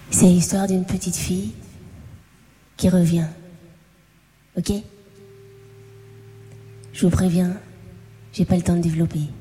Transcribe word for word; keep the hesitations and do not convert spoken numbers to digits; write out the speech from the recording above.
C'est l'histoire d'une petite fille qui revient. Ok? Je vous préviens, j'ai pas le temps de développer.